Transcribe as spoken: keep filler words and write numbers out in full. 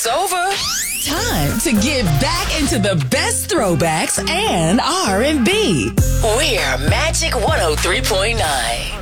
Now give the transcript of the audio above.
Joke's over. Time to get back into the best throwbacks and R and B. We're Magic one oh three point nine.